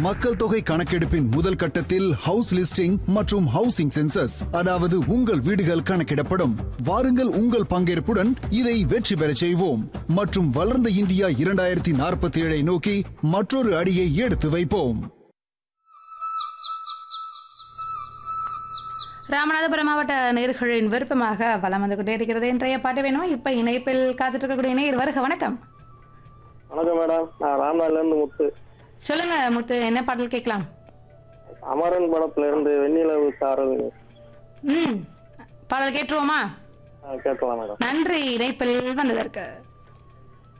மக்கள் தொகை கணக்கெடுப்பின் முதல் கட்டத்தில் ஹவுஸ் லிஸ்டிங் மற்றும் ஹவுசிங் சென்சஸ், அதாவது உங்கள் வீடுகள் கணக்கிடப்படும். வாருங்கள், உங்கள் பங்கேற்புடன் இதை வெற்றி பெறச் செய்வோம் மற்றும் வளர்ந்த இந்தியா 2047 நோக்கி மற்றொரு அடியை எடுத்து வைப்போம். ராமநாதபுரம் மாவட்ட நேயர்களின் விருப்பமாக வலம் வந்து கொண்டே இருக்கிறது. இன்றைய பாட்டு வேணும். இப்ப இணைப்பில் காத்துட்டு இருக்கக்கூடிய நேயர் வருக. வணக்கம். வணக்கம் மேடம், நான் ராமநாடுல இருந்து முத்து. சொல்லுங்க முத்து, என்ன பாடல் கேட்கலாம்? அமரன் படத்துல இருந்து வெண்ணிலவு சாரல். பாடல் கேட்டுருவோமா? கேட்கலாம் மேடம். நன்றி இணைப்பில் வந்ததற்கு.